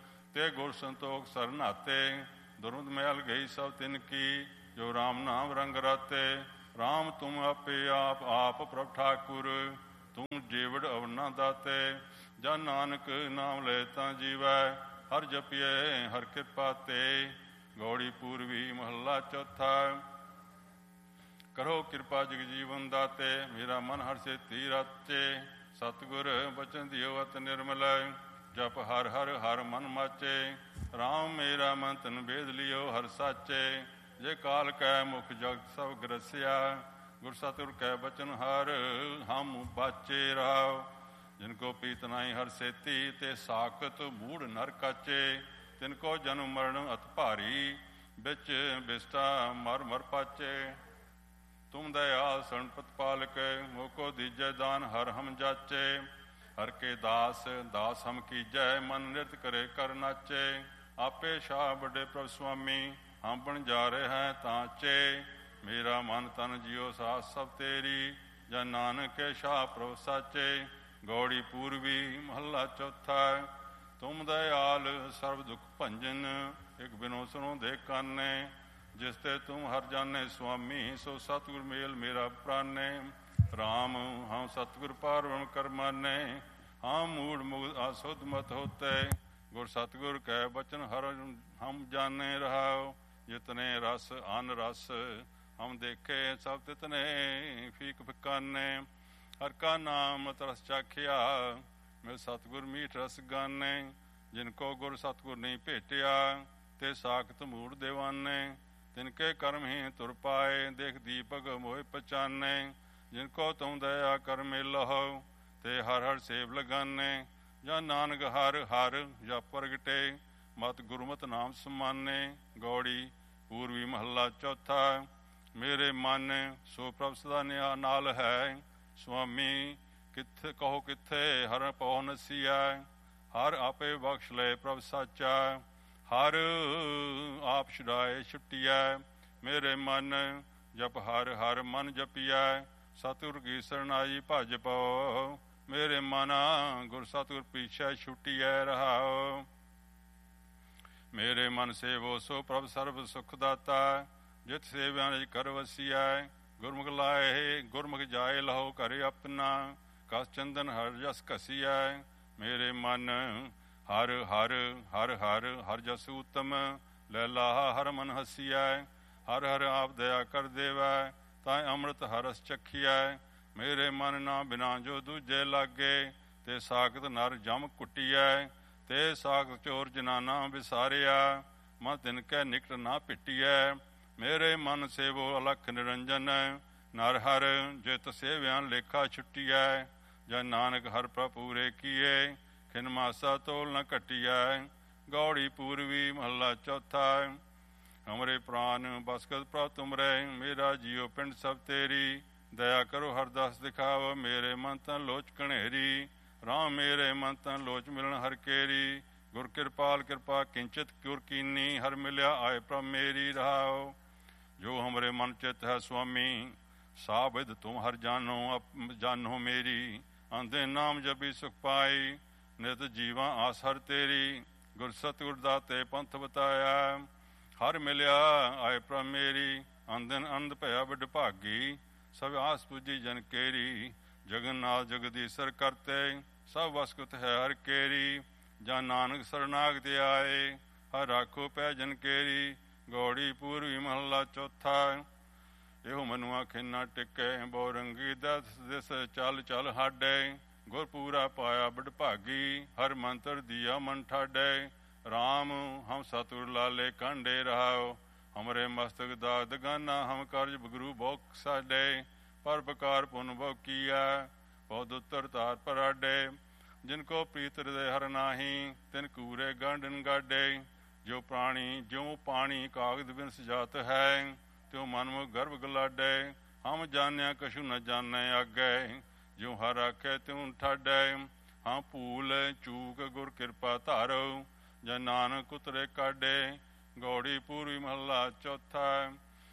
ਤੇ ਗੁਰ ਸੰਤੋਖ ਸਰਨਾਤੇ ਦੁਰਮਤ ਮੈਲ ਗਈ ਸਭ ਤਿਨ ਕੀ ਜੋ ਰਾਮ ਨਾਮ ਰੰਗ ਰਾਤੇ ਰਾਮ ਤੁਮ ਆਪੇ ਆਪ ਆਪ ਪ੍ਰਭ ਠਾਕੁਰ ਤੂੰ ਜੀਵੜ ਅਵਨਾ ਦਾਤੇ ਜਨ ਨਾਨਕ ਨਾਮ ਲੈ ਤਾਂ ਜੀਵੈ ਹਰ ਜਪੀਏ ਹਰ ਕਿਰਪਾ ਤੇ ਗੌੜੀ ਪੂਰਵੀ ਮਹੱਲਾ ਚੌਥਾ ਕਰੋ ਕਿਰਪਾ ਜਗ ਜੀਵਨ ਦਾਤੇ ਮੇਰਾ ਮਨ ਹਰ ਸੇ ਤੀਰਾਤੇ ਸਤਿਗੁਰ ਬਚਨ ਦਿਓ ਅਤ ਨਿਰਮਲ ਜਪ ਹਰ ਹਰ ਹਰ ਮਨ ਮਾਚੇ ਰਾਮ ਮੇਰਾ ਮਨ ਤਨ ਵੇਦ ਲਿਓ ਹਰ ਸਾਚੇ ਜੇ ਕਾਲ ਕੈ ਮੁਖ ਜਗਤ ਸਭ ਗਰਸਿਆ ਗੁਰ ਸਤਿਗੁਰ ਕੈ ਬਚਨ ਹਰ ਹਮ ਬਾਚੇ ਰਾਵ ਜਿਨ ਕੋ ਪੀਤ ਨਾਹੀ ਹਰ ਸੇਤੀ ਤੇ ਸਾਕਤ ਮੂੜ ਨਰ ਕਾਚੇ ਤਿਨ ਕੋ ਜਨਮ ਮਰਨ ਅਤ ਭਾਰੀ ਵਿੱਚ ਬਿਸਟਾ ਮਰ ਮਰ ਪਾਚੇ ਤੁਮ ਦਇਆ ਸੰਪਤ ਪਾਲਕ ਮੋਕੋ ਦੀਜੈ ਦਾਨ ਹਰ ਹਮ ਜਾਚੇ ਹਰ ਕੇ ਦਾਸ ਦਾਸ ਹਮ ਕੀਜੈ ਮਨ ਨਿਰਤ ਕਰੇ ਕਰ ਨਾਚੇ ਆਪੇ ਸ਼ਾਹ ਵੱਡੇ ਪ੍ਰਭ ਸੁਆਮੀ ਹਮ ਬਣ ਜਾ ਰਹੇ ਹੈ ਤਾਂਚੇ ਮੇਰਾ ਮਨ ਤਨ ਜਿਉ ਸਾਸ ਸਭ ਤੇਰੀ ਜਨ ਨਾਨਕ ਸ਼ਾਹ ਪ੍ਰਭ ਸਾਚੇ ਗੌੜੀ ਪੂਰਵੀ ਮਹੱਲਾ ਚੌਥਾ ਤੁਮ ਦਇਆਲ ਸਰਬ ਦੁਖ ਭੰਜਨ ਇਕ ਬਿਨੋ ਸੁਣੋ ਦੇ ਕਾਨੇ ਜਿਸ ਤੇ ਤੁਮ ਹਰ ਜਾਣੇ ਸੁਆਮੀ ਸੋ ਸਤਿਗੁਰ ਮੇਲ ਮੇਰਾ ਪ੍ਰਾਨੇ ਰਾਮ ਹਮ ਸਤਿਗੁਰ ਪਾਰਵਣ ਕਰ ਮਾਨੇ ਹਮ ਮੂੜ ਮੁਗ ਆਸੁਧ ਮਤ ਹੋਤੇ ਗੁਰ ਸਤਿਗੁਰ ਕੈ ਬਚਨ ਹਰ ਹਮ ਜਾਣੇ ਰਹਾਓ ਜਿਤਨੇ ਰਸ ਅਨ ਰਸ ਹਮ ਦੇਖੇ ਸਭ ਤਿਤਨੇ ਫੀਕ ਫਿਕਾਨੇ ਹਰ ਕਾ ਨਾਮ ਤਰਸ ਚਾਖਿਆ ਮੇਰੇ ਸਤਿਗੁਰ ਮੀਠ ਰਸ ਗਾਨੇ ਜਿਨ ਕੋ ਗੁਰ ਸਤਿਗੁਰ ਨਹੀਂ ਭੇਟਿਆ ਤੇ ਸਾਖਤ ਮੂੜ ਦੇਵਾਨੇ ਤਿਨ ਕੇ ਕਰਮ ਹੀ ਤੁਰ ਪਾਏ ਦੇਖ ਦੀਪਕ ਮੋਹਿ ਪਛਾਨੇ ਜਿਨ ਕੋ ਤੁਮ ਦਇਆ ਕਰ ਮਿਲਹੁ ਤੇ ਹਰ ਹਰ ਸੇਵ ਲਗਾਨੇ ਜਾਂ ਨਾਨਕ ਹਰ ਹਰ ਜਾਂ ਪ੍ਰਗਟੇ ਮਤ ਗੁਰਮਤਿ ਨਾਮ ਸਮਾਨੇ। ਗੌੜੀ ਪੂਰਵੀ ਮਹੱਲਾ ਚੌਥਾ। ਮੇਰੇ ਮਨ ਸੋ ਪ੍ਰਭ ਸਦਾ ਨਿਆ ਨਾਲ ਹੈ। ਸੁਆਮੀ ਕਿੱਥੇ ਕਹੋ ਕਿੱਥੇ ਹਰ ਪਉ ਨਸੀਆ। ਹਰ ਆਪੇ ਬਖਸ਼ ਲੈ ਪ੍ਰਭ ਸਾਚਾ। ਹਰ ਆਪ ਛੁਡਾਏ ਛੁੱਟੀਐ। ਮੇਰੇ ਮਨ ਜਪ ਹਰ ਹਰ ਮਨ ਜਪੀਐ। ਸਤਿਗੁਰ ਕੀ ਸਰਨਾਈ ਭਜ ਪਉ। ਮੇਰੇ ਮਨਾ ਗੁਰ ਸਤਿਗੁਰ ਪੀਛੈ ਛੁੱਟੀਐ ਰਹਾਉ। ਮੇਰੇ ਮਨ ਸੇਵੋ ਸੋ ਪ੍ਰਭ ਸਰਬ ਸੁਖ ਦਾਤਾ। ਜਿਤ ਸੇਵਿਆਂ ਨਿਜ ਕਰ ਵਸੀਐ। ਗੁਰਮੁਖ ਲਾਏ ਗੁਰਮੁਖ ਜਾਏ ਲਹੋ ਘਰ ਆਪਣਾ। ਕਸ ਚੰਦਨ ਹਰ ਜਸ ਘਸੀਐ। ਮੇਰੇ ਮਨ ਹਰ ਹਰ ਹਰ ਹਰ ਹਰ ਜਸ ਉਤਮ। ਲੈ ਲਾਹਾ ਹਰ ਮਨ ਹਸੀਐ। ਹਰ ਹਰ ਆਪ ਦਇਆ ਕਰ ਦੇਵੈ। ਤਾਂ ਅੰਮ੍ਰਿਤ ਹਰਸ ਚਖੀਐ। ਮੇਰੇ ਮਨ ਨਾ ਬਿਨਾ ਜੋ ਦੂਜੇ ਲਾਗੇ। ਤੇ ਸਾਖਤ ਨਰ ਜਮ ਕੁੱਟੀਐ। ਤੇ ਸਾਖਤ ਚੋਰ ਜਨਾਨਾ ਵਿਸਾਰਿਆ। ਮਨ ਤਿਨ ਕੈ ਨਿਕਟ ਨਾ ਪਿੱਟੀਐ। ਮੇਰੇ ਮਨ ਸੇਵੋ ਅਲਖ ਨਿਰੰਜਨ। ਨਰ ਹਰ ਜਿਤ ਸੇਵਿਆਂ ਲੇਖਾ ਛੁੱਟੀਐ। ਜਨ ਨਾਨਕ ਹਰ ਪ੍ਰਭ ਪੂਰੇ ਕੀਏ। ਖਿਨ ਮਾਸਾ ਤੋਲ ਨ ਘਟੀਐ। ਗੌੜੀ ਪੂਰਵੀ ਮਹੱਲਾ ਚੌਥਾ। ਹਮਰੇ ਪ੍ਰਾਨ ਬਸਕਤ ਪ੍ਰਭ ਤੁਮਰੇ। ਮੇਰਾ ਜੀਉ ਪਿੰਡ ਸਭ ਤੇਰੀ। ਦਇਆ ਕਰੋ ਹਰਦਾਸ ਦਿਖਾਵ। ਮੇਰੇ ਮਨ ਤਨ ਲੋਚ ਘਣੇਰੀ। ਰਾਮ ਮੇਰੇ ਮਨ ਤਨ ਲੋਚ ਮਿਲਣ ਹਰ ਕੇਰੀ। ਗੁਰ ਕਿਰਪਾਲ ਕਿਰਪਾ ਕਿੰਚਿਤ ਗੁਰ ਕੀਨੀ। ਹਰ ਮਿਲਿਆ ਆਏ ਪ੍ਰਭ ਮੇਰੀ ਰਹਾਉ। ਜੋ ਹਮਰੇ ਮਨ ਚਿਤ ਹੈ ਸੁਆਮੀ। ਸਾਬਿਦ ਤੁਮ ਹਰ ਜਾਨੋ ਜਾਨੋ ਮੇਰੀ। ਆਂਦੇ ਨਾਮ ਜਪੀ ਸੁਖ ਪਾਈ। ਨਿਤ ਜੀਵਾਂ ਆਸ ਹਰ ਤੇਰੀ। ਗੁਰ ਸਤਿਗੁਰ ਦਾਤੇ ਪੰਥ ਬਤਾਇਆ। ਹਰ ਮਿਲਿਆ ਆਏ ਪ੍ਰਭ ਮੇਰੀ। ਆਂਦਨ ਅੰਧ ਭਇਆ ਵਿਡ ਭਾਗੀ। ਸਭ ਆਸ ਪੁੱਜੀ ਜਨ ਕੇਰੀ। ਜਗਨਨਾਥ ਜਗਦੀਸ਼ਰ ਕਰਤੇ। ਸਭ ਵਸਕੁਤ ਹੈ ਹਰ ਕੇਰੀ। ਜਾਂ ਨਾਨਕ ਸਰਨਾਗਤ ਆਏ। ਹਰ ਰਾਖੋ ਪੈ ਜਨ ਕੇਰੀ। ਗੌੜੀ ਪੂਰਵੀ ਮਹੱਲਾ ਚੌਥਾ। ਇਹੋ ਮਨੁਆ ਖਿੰਨਾ ਟਿਕੇ। ਬਹੁ ਰੰਗੀ ਦਸ ਦਿਸ ਚਲ ਚਲ ਹਾਡੇ। ਗੁਰ ਪੂਰਾ ਪਾਇਆ ਬੜ ਭਾਗੀ। ਹਰ ਮੰਤਰ ਦੀਆ ਮਨ ਠਾਡੇ। ਰਾਮ ਹਮ ਸਤਿਗੁਰ ਲਾਲੇ ਕਾਂਡੇ ਰਹਾਓ। ਹਮਰੇ ਮਸਤਕ ਦਾਗ ਦਗਾਨਾ। ਹਮ ਕਾਰਜ ਬਗਰੂ ਬੋਕ ਸਾਡੇ। ਪਰ ਬਕਾਰ ਪੁਨ ਬੋ ਕੀਆ। ਬਹੁਤ ਉੱਤਰ ਤਾਰ ਪਰਾਡੇ। ਜਿਨ ਕੋ ਪ੍ਰੀਤ ਹਿਰਦੈ ਹਰ ਨਾਹੀ। ਤਿਨ ਕੂਰੇ ਗਾਂਡਨ ਗਾਡੇ। ਜੋ ਪ੍ਰਾਣੀ ਜਿਉ ਪਾਣੀ ਕਾਗਦ ਬਿਨ ਸਜਾਤ ਹੈ। ਤਿਉ ਮਨ ਮੁਖ ਗਰਭ ਗਲਾਡੇ। ਹਮ ਜਾਣਿਆ ਕਛੂ ਨ ਜਾਣੈ ਆਗੇ। ਜਿਉ ਹਰ ਆਖੈ ਤਿਉ ਠਾਡੈ। ਹਾਂ ਭੂਲ ਚੂਕ ਗੁਰ ਕਿਰਪਾ ਧਾਰੋ। ਜਨ ਨਾਨਕ ਉਤਰੇ ਕਾਡੇ। ਗੌੜੀ ਪੂਰਵੀ ਮਹੱਲਾ ਚੌਥਾ।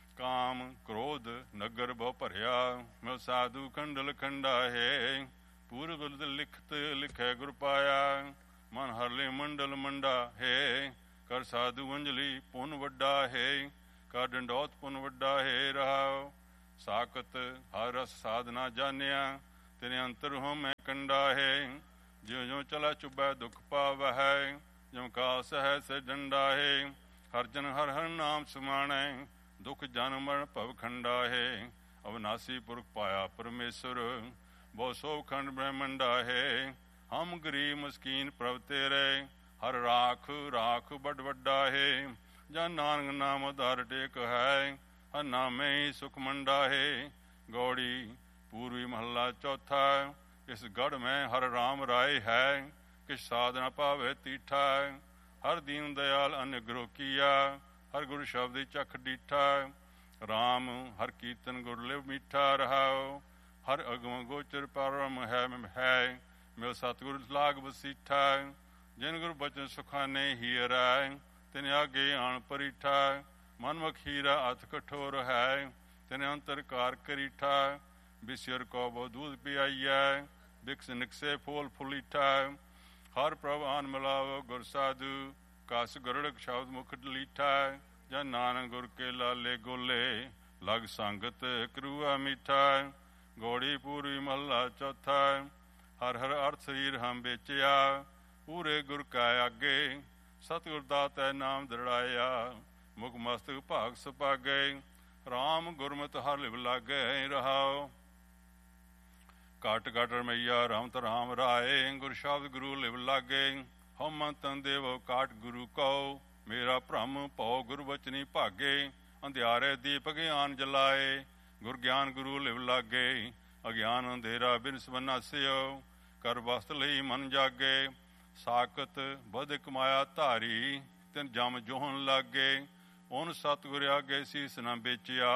ਕਾਮ ਕ੍ਰੋਧ ਨਗਰ ਬਹੁ ਭਰਿਆ। ਮਿਲ ਸਾਧੂ ਖੰਡਲ ਖੰਡਾ ਹੈ। ਪੂਰਬ ਲਿਖਤ ਲਿਖੈ ਗੁਰ ਪਾਇਆ। ਮਨ ਹਰਲੇ ਮੰਡਲ ਮੰਡਾ ਹੈ। ਕਰ ਸਾਧੂ ਅੰਜਲੀ ਪੁੰਨ ਵੱਡਾ ਹੈ। ਕਰ ਡੰਡੌਤ ਪੁੰਨ ਵੱਡਾ ਹੈ ਰਹਾਉ। ਸਾਕਤ ਹਰ ਰਸ ਸਾਧਨਾ ਜਾਣਿਆ। ਤੇਰੇ ਅੰਤਰ ਹੋ ਮੈਂ ਕੰਡਾ ਹੈ। ਜਿਉ ਜਿਉ ਚਲਾ ਚੁਬੈ ਦੁਖ ਪਾਵਹਿ। ਜਿਉ ਕਾਸ ਹੈ ਸੇ ਡੰਡਾ ਹੈ। ਹਰ ਜਨ ਹਰ ਹਰ ਨਾਮ ਸਮਾਣੈ। ਦੁਖ ਜਨ ਮਰਨ ਭਵ ਖੰਡਾ ਹੈ। ਅਵਨਾਸੀ ਪੁਰਖ ਪਾਇਆ ਪਰਮੇਸ਼ਰ। ਬਹੁ ਸੋ ਖੰਡ ਬ੍ਰਹਮੰਡਾ ਹੈ। ਹਮ ਗਰੀਬ ਮਸਕੀਨ ਪ੍ਰਭ ਤੇਰੇ। ਹਰ ਰਾਖ ਰਾਖ ਬੜ ਵੱਡਾ ਹੈ। ਜਨ ਨਾਨਕ ਨਾਮ ਆਧਾਰ ਟੇਕ ਹੈ। ਹਰ ਨਾਮੇ ਹੀ ਸੁਖ ਮੰਡਾ ਹੈ। ਗੌੜੀ ਪੂਰਵੀ ਮਹੱਲਾ ਚੌਥਾ। ਇਸ ਗੜ ਮੈਂ ਹਰ ਰਾਮ ਰਾਏ ਹੈ। ਕਿਛ ਸਾਧਨਾ ਭਾਵੇ ਤੀਠਾ। ਹਰ ਦੀਨ ਦਿਆਲ ਅਨਗ੍ਰੋ ਕੀਆ। ਹਰ ਗੁਰ ਸ਼ਬਦ ਚਖ ਡੀਠਾ। ਰਾਮ ਹਰ ਕੀਰਤਨ ਗੁਰ ਲਿਵ ਮੀਠਾ ਰਹਾਉ। ਹਰ ਅਗਮ ਗੋਚਰ ਪਰਮ ਹੈ ਹੈ। ਮਿਲ ਸਤਿਗੁਰ ਲਾਗ ਬਸੀਠਾ। ਜਿਨ ਗੁਰ ਬਚਨ ਸੁਖਾਨੇ ਹੀਰਾ। ਤਿਨ ਆਗੇ ਆਣ ਪਰੀਠਾ। ਮਨਮੁਖ ਹੀਰਾ ਅਥ ਕਠੋਰ ਹੈ। ਤਿਨ ਅੰਤਰ ਕਾਰ ਕਰੀਠਾ। ਬਿਸਿਰ ਕੋ ਬਹੁ ਦੂਧ ਪਿਆਈਐ। ਬਿਕਸ ਨਿਕਸੇ ਫੋਲ ਫੁਲੀਠਾ। ਹਰ ਪ੍ਰਭ ਆਨ ਮਿਲਾਵੋ ਗੁਰ ਸਾਧੂ। ਕਸ ਗਰੜਕ ਸ਼ਬਦ ਮੁਖ ਲੀਠਾ। ਜਨ ਨਾਨਕ ਗੁਰ ਕੇ ਲਾਲੇ ਗੋਲੇ। ਲਗ ਸੰਗਤ ਕਰੂਆ ਮੀਠਾ। ਗੌੜੀ ਪੂਰਵੀ ਮਹੱਲਾ ਚੌਥਾ। ਹਰ ਹਰ ਅਰਥ ਸਰੀਰ ਹਮ ਵੇਚਿਆ। ਪੂਰੇ ਗੁਰ ਕਾ ਆਗੇ। ਸਤਿਗੁਰ ਦਾਤੈ ਨਾਮ ਦ੍ਰਿੜਾਇਆ। ਮੁਖ ਮਸਤਕ ਭਾਗ ਸੁਭਾਗੇ। ਰਾਮ ਗੁਰਮਤਿ ਹਰ ਲਿਵ ਲਾਗੇ ਰਹਾਉ। ਘਟ ਘਟ ਰਮਈਆ ਰਮਤ ਰਾਮ ਰਾਏ। ਗੁਰ ਸ਼ਬਦ ਗੁਰੂ ਲਿਵ ਲਾਗੇ। ਹਮ ਤਨ ਦੇਵ ਕਾਟ ਗੁਰੂ ਕਉ। ਮੇਰਾ ਭ੍ਰਮ ਭਉ ਗੁਰ ਬਚਨੀ ਭਾਗੇ। ਅੰਧਿਆਰੇ ਦੀਪ ਗਿਆਨ ਜਲਾਏ। ਗੁਰ ਗਿਆਨ ਗੁਰੂ ਲਿਵ ਲਾਗੇ। ਅਗਿਆਨ ਅੰਧੇਰਾ ਬਿਨਸ ਬਨਾਸਿਓ। ਕਰ ਵਸਤ ਲਈ ਮਨ ਜਾਗੇ। ਸਾਕਤ ਬੁੱਧ ਕਮਾਇਆ ਧਾਰੀ, ਤਿਨ ਜਮ ਜੋਹਣ ਲਾਗੇ, ਉਹਨ ਸਤਿਗੁਰ ਆਗੇ ਸੀਸ ਨਾ ਵੇਚਿਆ।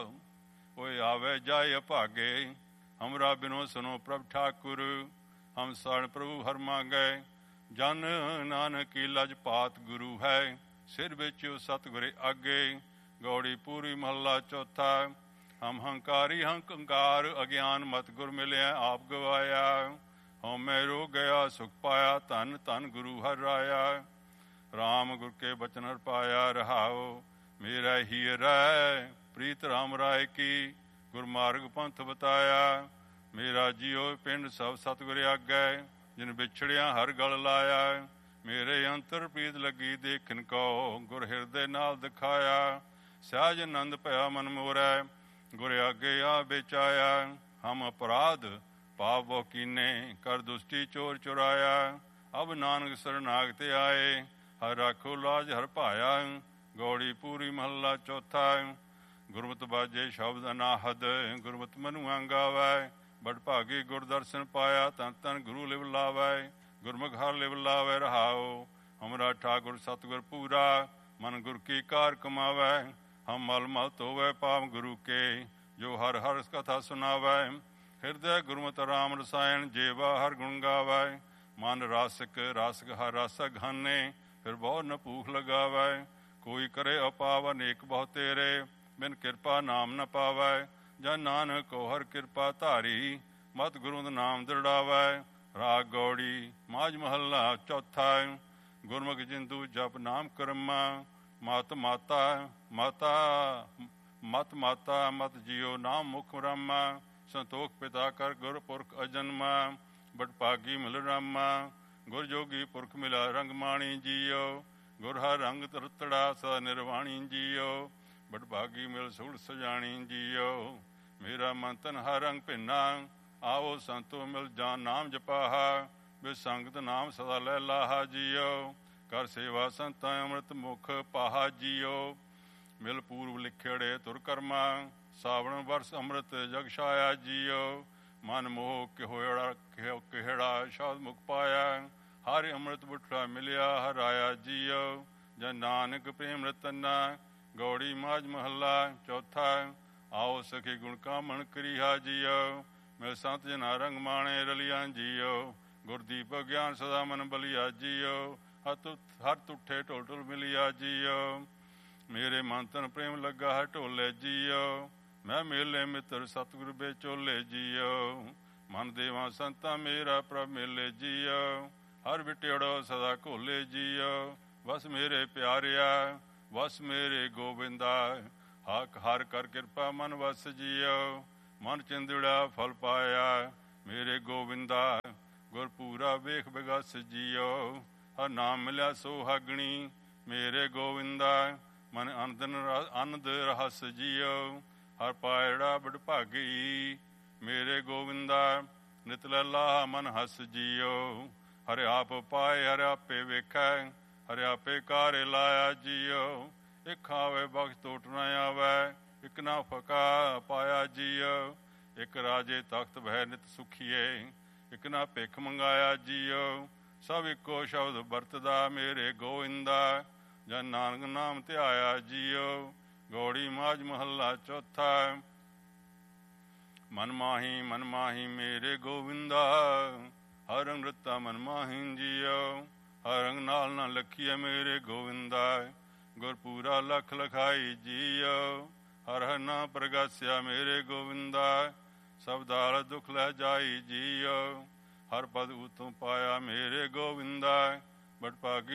ਓਏ ਆਵੇ ਜਾਏ ਅਭਾਗੇ, ਹਮਰਾ ਬਿਨੋ ਸੁਨੋ ਪ੍ਰਭ ਠਾਕੁਰ, ਹਮ ਸਰਨ ਪ੍ਰਭੂ ਹਰ ਮੰਗੈ, ਜਨ ਨਾਨਕੀ ਲਜ ਪਾਤ ਗੁਰੂ ਹੈ, ਸਿਰ ਵਿੱਚ ਸਤਿਗੁਰੇ ਆਗੇ। ਗੌੜੀ ਪੂਰੀ ਮਹੱਲਾ ਚੌਥਾ। ਹਮ ਹੰਕਾਰੀ ਹੰਕਾਰ, ਅਗਿਆਨ ਮਤ ਗੁਰ ਮਿਲਿਆ ਆਪ ਗਵਾਇਆ, ਹਉਮੈ ਰੋ ਗਿਆ ਸੁਖ ਪਾਇਆ, ਧਨ ਧਨ ਗੁਰੂ ਹਰ ਰਾਇਆ। ਰਾਮ ਗੁਰ ਕੇ ਬਚਨ ਹਰ ਪਾਇਆ, ਰਹਾਓ ਮੇਰਾ ਹੀਰਾ ਪ੍ਰੀਤ ਰਾਮ ਰਾਏ ਕੀ, ਗੁਰਮਾਰਗ ਪੰਥ ਬਤਾਇਆ। ਮੇਰਾ ਜੀਓ ਪਿੰਡ ਸਭ ਸਤਿਗੁਰ ਆਗੈ, ਜਿਨ ਵਿਛੜਿਆ ਹਰ ਗਲ ਲਾਇਆ। ਮੇਰੇ ਅੰਤਰ ਪ੍ਰੀਤ ਲੱਗੀ ਦੇਖਣ ਕੋ, ਗੁਰ ਹਿਰਦੇ ਨਾਲ ਦਿਖਾਇਆ। ਸਹਿਜ ਆਨੰਦ ਭਇਆ ਮਨ ਮੋਰੈ, ਗੁਰ ਆਗੇ ਆ ਵਿਚਾਇਆ। ਹਮ ਅਪਰਾਧ ਪਾਪ ਬਹੁ ਕੀਨੇ, ਕਰ ਦੁਸ਼ਟੀ ਚੋਰ ਚੁਰਾਇਆ। ਅਬ ਨਾਨਕ ਸਰਨਾਗਤ ਆਏ, ਹਰ ਰਾਖੋ ਲਾਜ ਹਰ ਭਾਇਆ। ਗੌੜੀ ਪੂਰੀ ਮਹੱਲਾ ਚੌਥਾ। ਗੁਰਮਤਿ ਬਾਜੇ ਸ਼ਬਦ ਅਨਾਹਦ, ਗੁਰਮਤਿ ਮਨੁਆ ਗਾਵੈ। ਬੜ ਭਾਗੀ ਗੁਰ ਦਰਸ਼ਨ ਪਾਇਆ, ਤਨ ਤਨ ਗੁਰੂ ਲਿਵ ਲਾਵੈ। ਗੁਰਮੁਖ ਹਰ ਲਿਵ ਲਾਵੈ, ਰਹਾਓ ਹਮਰਾ ਠਾਕੁਰ ਸਤਿਗੁਰ ਪੂਰਾ, ਮਨ ਗੁਰ ਕੀ ਕਾਰ ਕਮਾਵੈ। ਹਮ ਮਲ ਮਲ ਧੋਵੈ ਪਾਪ ਗੁਰੂ ਕੇ, ਜੋ ਹਰ ਹਰ ਕਥਾ ਸੁਣਾਵੈ। ਹਿਰਦੈ ਗੁਰਮਤਿ ਰਾਮ ਰਸਾਇਣ, ਜੇਵਾ ਹਰ ਗੁਣ ਗਾਵੈ। ਮਨ ਰਾਸਿਕ ਰਾਸਿਕ ਹਰ ਰਸ ਘਾਨੇ, ਫਿਰ ਬਹੁ ਨ ਭੂਖ ਲਗਾਵੈ। ਕੋਈ ਕਰੇ ਅਪਾਵ ਅਨੇਕ ਬਹੁ ਤੇਰੇ, ਬਿਨ ਕਿਰਪਾ ਨਾਮ ਨ ਪਾਵੈ। ਜਨ ਨਾਨਕ ਕੋ ਹਰ ਕਿਰਪਾ ਧਾਰੀ, ਮਤ ਗੁਰੂ ਨਾਮ ਦ੍ਰਿੜਾਵੈ। ਰਾਗ ਗੌੜੀ ਮਾਝ ਮਹੱਲਾ ਚੌਥਾ। ਗੁਰਮੁਖ ਜਿੰਦੂ ਜਪ ਨਾਮ ਕਰਮਾ, ਮਤ ਮਾਤਾ ਮਾਤਾ ਮਤ ਮਾਤਾ ਮਤ ਜੀਓ ਨਾਮ ਮੁਖ ਰਾਮਾ। ਸੰਤੋਖ ਪਿਤਾ ਕਰ ਗੁਰ ਪੁਰਖ ਅਜਨਮਾ, ਬਟ ਭਾਗੀ ਮਿਲ ਰਾਮਾ। ਗੁਰ ਜੋਗੀ ਪੁਰਖ ਮਿਲਾ ਰੰਗ ਮਾਣੀ ਜੀਓ, ਗੁਰ ਹਰ ਰੰਗ ਤਰਤੜਾ ਸ ਨਿਰਵਾਣੀ JIO. But Bhagi mill ਸੁਲ ਸਜਾਣੀ JIO. ਮੇਰਾ ਮਨ ਤਨ ਹਰ ਰੰਗ ਭਿੰਨਾ, ਆਓ ਸੰਤੋ ਮਿਲ ਜਾਨ ਨਾਮ ਜਪਾਹਾ। ਬਿ ਸੰਗਤ ਨਾਮ ਸਦਾ ਲੈ ਲਾਹਾ ਜੀਓ, ਕਰ ਸੇਵਾ ਸੰਤਾਂ ਅੰਮ੍ਰਿਤ ਮੁਖ ਪਾਹਾ ਜੀਓ। ਮਿਲ ਪੂਰਵ ਲਿਖੜੇ ਤੁਰ ਕਰਮਾ, ਸਾਵਣ ਵਰਸ ਅੰਮ੍ਰਿਤ ਜਗ ਛਾਇਆ ਜੀਓ। ਮਨ ਮੋਹ ਕਿਹੋੜਾ ਕਿਹੜਾ ਸ਼ਾਦ ਮੁਖ ਪਾਇਆ, ਹਰਿ ਅੰਮ੍ਰਿਤ ਬੁੱਠਾ ਮਿਲਿਆ ਹਰ ਆਇਆ ਜੀਓ। ਜਨ ਨਾਨਕ ਪ੍ਰੇਮ ਰਤਨਾ। ਗੌੜੀ ਮਾਝ ਮਹੱਲਾ ਚੌਥਾ। ਆਓ ਸਖੀ ਗੁਣ ਕਾਮਣ ਕਰੀਹਾ ਜੀਓ, ਮਿਲ ਸੰਤ ਜਨਾ ਰੰਗ ਮਾਣੇ ਰਲੀਆਂ ਜੀਓ। ਗੁਰਦੀਪ ਗਿਆਨ ਸਦਾ ਮਨ ਬਲੀਆ ਜੀਓ, ਹਰ ਤੁੱਠੇ ਢੋਲ ਢੋਲ ਮਿਲਿਆ ਜੀਓ। ਮੇਰੇ ਮਨ ਤਨ ਪ੍ਰੇਮ ਲੱਗਾ ਹੈ ਢੋਲੇ ਜੀਓ, ਮੈਂ ਮੇਲੇ ਮਿੱਤਰ ਸਤਿਗੁਰ ਬੇਚੋਲੇ ਜੀਓ। ਮਨ ਦੇਵਾਂ ਸੰਤਾਂ ਮੇਰਾ ਪ੍ਰਭ ਮੇਲੇ ਜੀਓ, ਹਰ ਵਿਟਿੜੋ ਸਦਾ ਘੋਲੇ ਜੀਓ। ਬਸ ਮੇਰੇ ਪਿਆਰਿਆ ਵਸ ਮੇਰੇ ਗੋਬਿੰਦਾ, ਹਕ ਹਰ ਕਰ ਕਿਰਪਾ ਮਨ ਵਸ ਜੀਓ। ਮਨ ਚਿੰਦੜਾ ਫਲ ਪਾਇਆ ਮੇਰੇ ਗੋਬਿੰਦਾ, ਗੁਰ ਪੂਰਾ ਵੇਖ ਬਿਗਸ ਜੀਓ। ਹਰ ਨਾਮ ਮਿਲਿਆ ਸੁਹਾਗਣੀ ਮੇਰੇ ਗੋਬਿੰਦਾ, ਮਨ ਆਨੰਦ ਆਨੰਦ ਰਹਸ ਜੀਓ। ਹਰ ਪਾਇੜਾ ਬੜ ਭਾਗੀ ਮੇਰੇ ਗੋਬਿੰਦਾ, ਨਿਤ ਲੱਲਾ ਮਨ ਹਸ ਜੀਓ। ਹਰਿ ਆਪ ਪਾਏ ਹਰਿ ਆਪੇ ਵੇਖੈ, ਹਰਿ ਆਪੇ ਕਾਰੇ ਲਾਇਆ ਜੀਓ। ਇੱਕ ਖਾਵੇ ਬਖਸ਼ ਟੋਟ ਨਾ ਆਵੈ, ਇੱਕ ਨਾ ਫਕਾ ਪਾਇਆ ਜੀਓ। ਇੱਕ ਰਾਜੇ ਤਖਤ ਬਹਿ ਨਿਤ ਸੁਖੀਏ, ਇੱਕ ਨਾ ਭਿੱਖ ਮੰਗਾਇਆ ਜੀਓ। ਸਭ ਇੱਕੋ ਸ਼ਬਦ ਵਰਤਦਾ ਮੇਰੇ ਗੋਇੰਦਾ, ਜਨ ਨਾਨਕ ਨਾਮ ਧਿਆਇਆ ਜੀਓ। ਗੌੜੀ ਮਾਝ ਮਹੱਲਾ ਚੌਥਾ। ਮਨ ਮਾਹੀ ਮਨ ਮਾਹੀ ਮੇਰੇ ਗੋਵਿੰਦਾ, ਹਰ ਰੰਗ ਰਤਾ ਮਨ ਮਾਹੀ ਜੀਓ। ਹਰ ਰੰਗ ਨਾਲ ਨਾ ਲਖੀਏ ਮੇਰੇ ਗੋਵਿੰਦਾ, ਗੁਰ ਪੂਰਾ ਲਖ ਲਖਾਈ ਜੀਓ। ਹਰ ਹਰ ਨਾ ਪ੍ਰਗਾਸਿਆ ਮੇਰੇ ਗੋਵਿੰਦਾ, ਸਭ ਦਾਲ ਦੁਖ ਲੈ ਜਾਈ ਜੀਓ। ਹਰ ਪਦ ਉਤੋਂ ਪਾਇਆ ਮੇਰੇ ਗੋਵਿੰਦਾ, ਬਟ ਭਾਗੀ